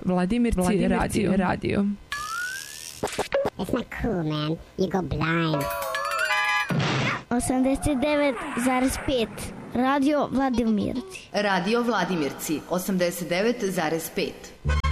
Vladimirci radio. It's not cool, man. You go blind. 89,5 Radio Vladimirci. Radio Vladimirci 89,5.